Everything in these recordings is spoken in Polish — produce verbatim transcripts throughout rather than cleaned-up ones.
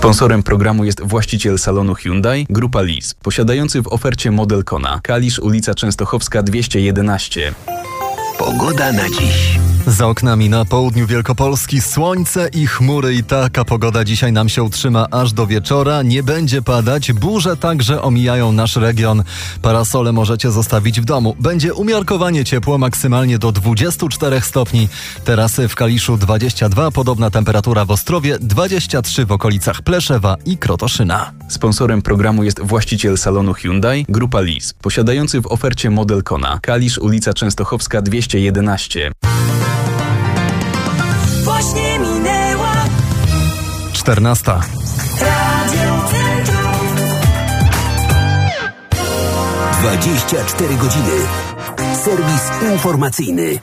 Sponsorem programu jest właściciel salonu Hyundai, Grupa Lis, posiadający w ofercie model Kona. Kalisz, ulica Częstochowska dwieście jedenaście. Pogoda na dziś. Za oknami na południu Wielkopolski słońce i chmury i taka pogoda dzisiaj nam się utrzyma aż do wieczora. Nie będzie padać, burze także omijają nasz region. Parasole możecie zostawić w domu. Będzie umiarkowanie ciepło, maksymalnie do dwudziestu czterech stopni. Teraz w Kaliszu dwadzieścia dwa, podobna temperatura w Ostrowie, dwadzieścia trzy w okolicach Pleszewa i Krotoszyna. Sponsorem programu jest właściciel salonu Hyundai, Grupa Lis, posiadający w ofercie model Kona. Kalisz, ulica Częstochowska dwieście jedenaście. Właśnie minęła czternasta. Radio Centrum. dwadzieścia cztery godziny. Serwis informacyjny.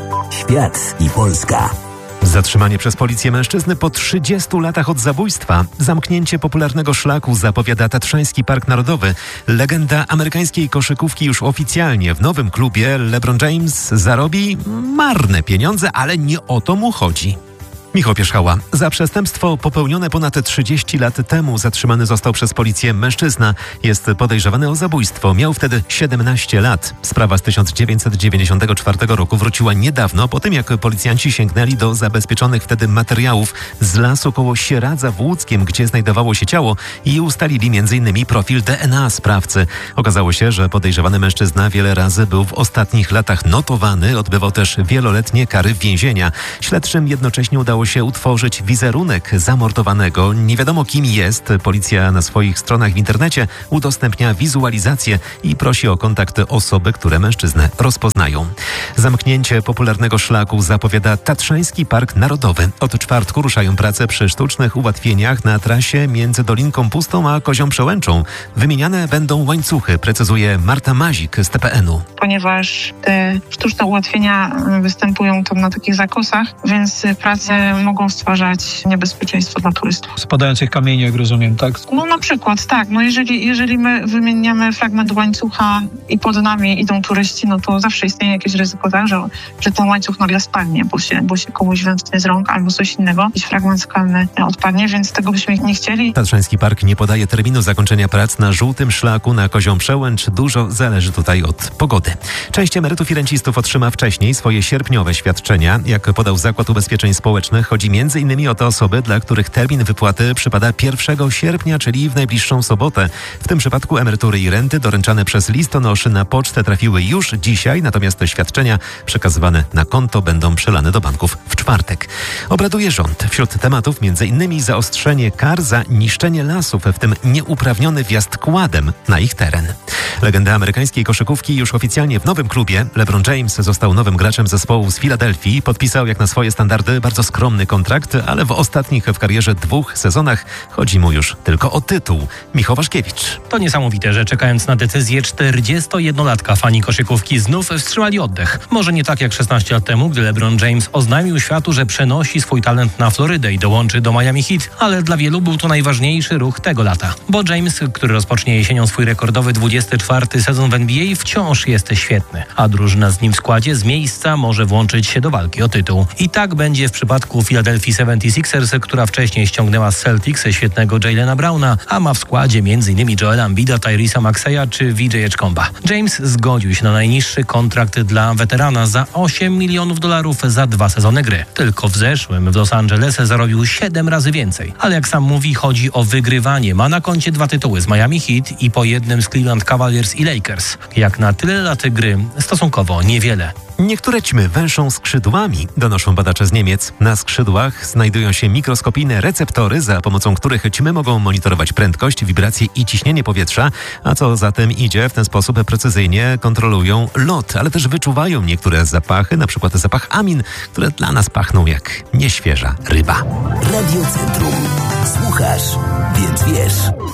Świat i Polska. Zatrzymanie przez policję mężczyzny po trzydziestu latach od zabójstwa. Zamknięcie popularnego szlaku zapowiada Tatrzański Park Narodowy. Legenda amerykańskiej koszykówki już oficjalnie w nowym klubie. LeBron James zarobi marne pieniądze, ale nie o to mu chodzi. Michał Pierzchała. Za przestępstwo popełnione ponad trzydzieści lat temu zatrzymany został przez policję mężczyzna. Jest podejrzewany o zabójstwo. Miał wtedy siedemnaście lat. Sprawa z tysiąc dziewięćset dziewięćdziesiątego czwartego roku wróciła niedawno, po tym jak policjanci sięgnęli do zabezpieczonych wtedy materiałów z lasu koło Sieradza w Łódzkiem, gdzie znajdowało się ciało, i ustalili między innymi profil D N A sprawcy. Okazało się, że podejrzewany mężczyzna wiele razy był w ostatnich latach notowany, odbywał też wieloletnie kary więzienia. Śledczym jednocześnie udało się utworzyć wizerunek zamordowanego. Nie wiadomo, kim jest. Policja na swoich stronach w internecie udostępnia wizualizację i prosi o kontakt osoby, które mężczyznę rozpoznają. Zamknięcie popularnego szlaku zapowiada Tatrzański Park Narodowy. Od czwartku ruszają prace przy sztucznych ułatwieniach na trasie między Dolinką Pustą a Kozią Przełęczą. Wymieniane będą łańcuchy, precyzuje Marta Mazik z T P N-u. Ponieważ te sztuczne ułatwienia występują tam na takich zakosach, więc prace mogą stwarzać niebezpieczeństwo dla turystów. Spadających kamieni, jak rozumiem, tak? No na przykład, tak. No jeżeli, jeżeli my wymieniamy fragment łańcucha i pod nami idą turyści, no to zawsze istnieje jakieś ryzyko, tak, że, że ten łańcuch nagle spadnie, bo się, bo się komuś wymknie z rąk albo coś innego. Jakiś fragment skalny odpadnie, więc tego byśmy nie chcieli. Tatrzański Park nie podaje terminu zakończenia prac na żółtym szlaku na Kozią Przełęcz. Dużo zależy tutaj od pogody. Część emerytów i rencistów otrzyma wcześniej swoje sierpniowe świadczenia. Jak podał Zakład Ubezpieczeń Społecznych, chodzi między innymi o te osoby, dla których termin wypłaty przypada pierwszego sierpnia, czyli w najbliższą sobotę. W tym przypadku emerytury i renty doręczane przez listonoszy na pocztę trafiły już dzisiaj, natomiast te świadczenia przekazywane na konto będą przelane do banków w czwartek. Obraduje rząd. Wśród tematów między innymi zaostrzenie kar za niszczenie lasów, w tym nieuprawniony wjazd kładem na ich teren. Legenda amerykańskiej koszykówki już oficjalnie w nowym klubie. LeBron James został nowym graczem zespołu z Filadelfii. Podpisał jak na swoje standardy bardzo skromny kontrakt, ale w ostatnich w karierze dwóch sezonach chodzi mu już tylko o tytuł. Michał Waszkiewicz. To niesamowite, że czekając na decyzję czterdziestojednolatka fani koszykówki znów wstrzymali oddech. Może nie tak jak szesnaście lat temu, gdy LeBron James oznajmił światu, że przenosi swój talent na Florydę i dołączy do Miami Heat, ale dla wielu był to najważniejszy ruch tego lata. Bo James, który rozpocznie jesienią swój rekordowy dwudziesty czwarty sezon w N B A, wciąż jest świetny, a drużyna z nim w składzie z miejsca może włączyć się do walki o tytuł. I tak będzie w przypadku Philadelphia seventy-sixers, która wcześniej ściągnęła z Celtics świetnego Jaylena Browna, a ma w składzie m.in. Joela Embida, Tyresa Maxeya czy V J Edgecomba. James zgodził się na najniższy kontrakt dla weterana za osiem milionów dolarów za dwa sezony gry. Tylko w zeszłym w Los Angeles zarobił siedem razy więcej. Ale jak sam mówi, chodzi o wygrywanie. Ma na koncie dwa tytuły z Miami Heat i po jednym z Cleveland Cavaliers i Lakers. Jak na tyle lat gry, stosunkowo niewiele. Niektóre ćmy węszą skrzydłami, donoszą badacze z Niemiec. Na skrzydłach znajdują się mikroskopijne receptory, za pomocą których ćmy mogą monitorować prędkość, wibracje i ciśnienie powietrza, a co za tym idzie, w ten sposób precyzyjnie kontrolują lot, ale też wyczuwają niektóre zapachy, na przykład zapach amin, które dla nas pachną jak nieświeża ryba. Radio Centrum. Słuchasz, więc wiesz.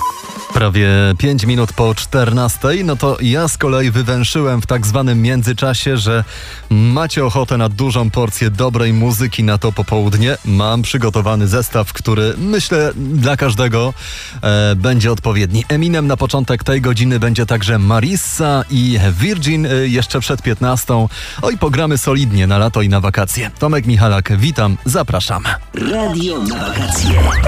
Prawie pięć minut po czternastej, no to ja z kolei wywęszyłem w tak zwanym międzyczasie, że macie ochotę na dużą porcję dobrej muzyki na to popołudnie. Mam przygotowany zestaw, który myślę dla każdego e, będzie odpowiedni. Eminem na początek tej godziny będzie także Marissa i Virgin e, jeszcze przed piętnastą. Oj, pogramy solidnie na lato i na wakacje. Tomek Michalak, witam, zapraszam. Radio na wakacje.